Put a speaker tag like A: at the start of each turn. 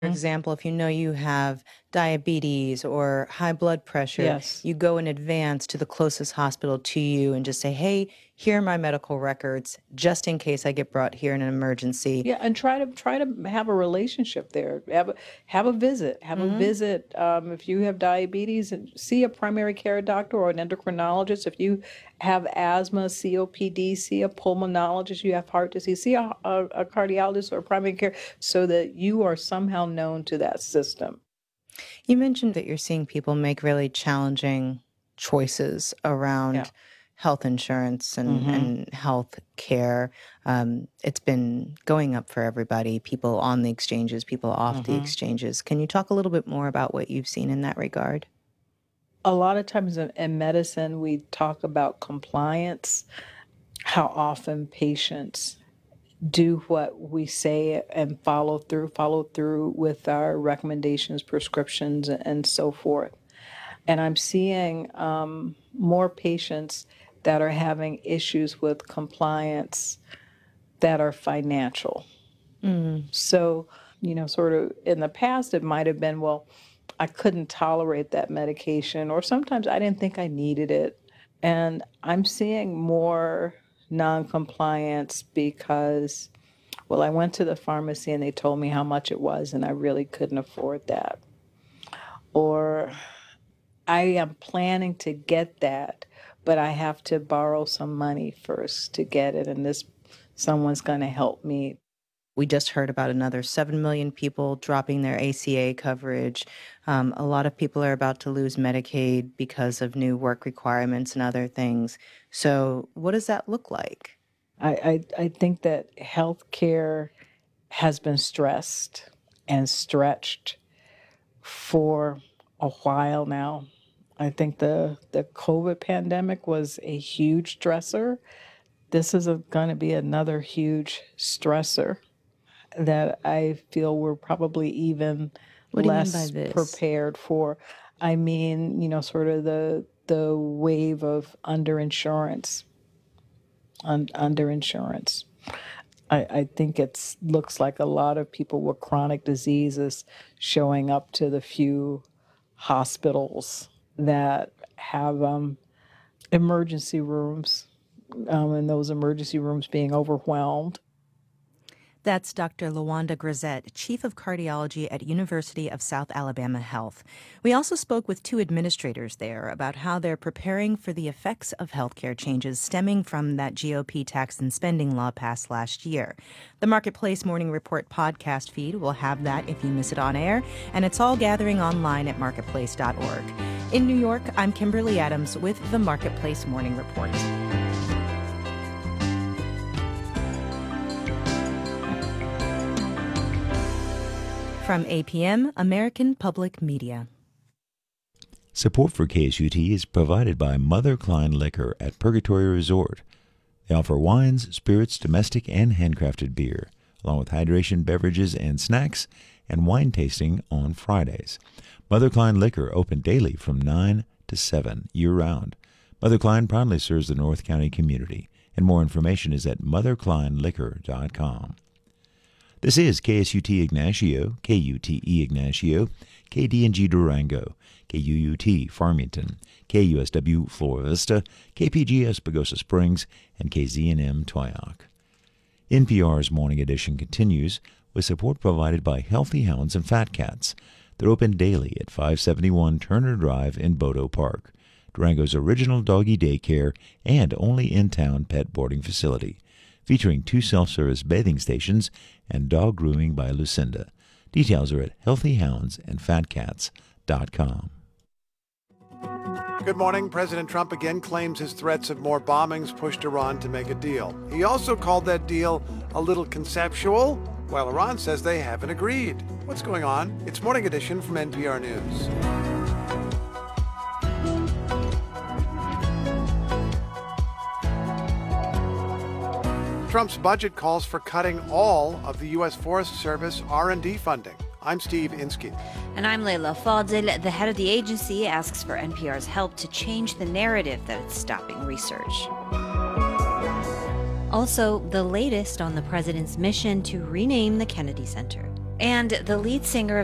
A: For example, if you know you have diabetes or high blood pressure,
B: Yes.
A: you go in advance to the closest hospital to you and just say, hey, here are my medical records, just in case I get brought here in an emergency.
B: Yeah, and try to have a relationship there. Have a visit. Have a visit. If you have diabetes, and see a primary care doctor or an endocrinologist. If you have asthma, COPD, see a pulmonologist. You have heart disease, see a cardiologist or a primary care, so that you are somehow known to that system.
A: You mentioned that you're seeing people make really challenging choices
B: Yeah.
A: around health insurance
B: Mm-hmm.
A: and health care. It's been going up for everybody, people on the exchanges, people off the
B: Mm-hmm.
A: exchanges. Can you talk a little bit more about what you've seen in that regard?
B: A lot of times in medicine, we talk about compliance, how often patients do what we say and follow through with our recommendations, prescriptions, and so forth. And I'm seeing more patients that are having issues with compliance that are financial. So, sort of in the past, it might have been, well, I couldn't tolerate that medication, or sometimes I didn't think I needed it. And I'm seeing more non-compliance because, well, I went to the pharmacy and they told me how much it was and I really couldn't afford that. Or I am planning to get that, but I have to borrow some money first to get it, and this someone's going to help me.
A: We just heard about another 7 million people dropping their ACA coverage. A lot of people are about to lose Medicaid because of new work requirements and other things. So, what does that look like?
B: I think that healthcare has been stressed and stretched for a while now. I think the COVID pandemic was a huge stressor. This is going to be another huge stressor that I feel we're probably even
A: What do you mean by
B: less
A: this?
B: prepared for. I mean, sort of the wave of underinsurance. Underinsurance. I think it looks like a lot of people with chronic diseases showing up to the few hospitals that have emergency rooms, and those emergency rooms being overwhelmed.
A: That's Dr. Lawanda Grisette, Chief of Cardiology at University of South Alabama Health. We also spoke with two administrators there about how they're preparing for the effects of healthcare changes stemming from that GOP tax and spending law passed last year. The Marketplace Morning Report podcast feed will have that if you miss it on air, and it's all gathering online at marketplace.org. In New York, I'm Kimberly Adams with the Marketplace Morning Report. From APM, American Public Media.
C: Support for KSUT is provided by Mother Klein Liquor at Purgatory Resort. They offer wines, spirits, domestic and handcrafted beer, along with hydration beverages and snacks, and wine tasting on Fridays. Mother Klein Liquor open daily from 9 to 7 year-round. Mother Klein proudly serves the North County community, and more information is at motherkleinliquor.com. This is KSUT Ignacio, KUTE Ignacio, KDNG Durango, KUUT Farmington, KUSW Flora Vista, KPGS Pagosa Springs, and KZNM Toyoak. NPR's Morning Edition continues with support provided by Healthy Hounds and Fat Cats. They're open daily at 571 Turner Drive in Bodo Park, Durango's original doggy daycare and only in-town pet boarding facility, featuring 2 self-service bathing stations and dog grooming by Lucinda. Details are at healthyhoundsandfatcats.com.
D: Good morning. President Trump again claims his threats of more bombings pushed Iran to make a deal. He also called that deal a little conceptual, while Iran says they haven't agreed. What's going on? It's Morning Edition from NPR News. Trump's budget calls for cutting all of the U.S. Forest Service R&D funding. I'm Steve Inskeep.
E: And I'm Leila Fadel. The head of the agency asks for NPR's help to change the narrative that it's stopping research. Also, the latest on the president's mission to rename the Kennedy Center. And the lead singer